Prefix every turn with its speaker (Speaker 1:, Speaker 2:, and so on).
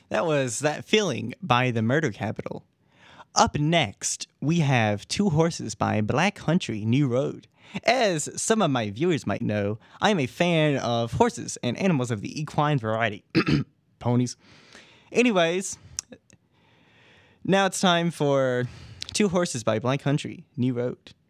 Speaker 1: That was That Feeling by The Murder Capital. Up next, we have Two Horses by Black Country New Road. As some of my viewers might know, I am a fan of horses and animals of the equine variety. Ponies. Anyways, now it's time for Two Horses by Black Country New Road.